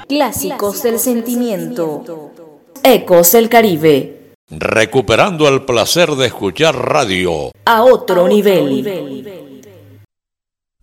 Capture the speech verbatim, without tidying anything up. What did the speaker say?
Clásicos del sentimiento. Ecos del Caribe. Recuperando el placer de escuchar radio A otro nivel.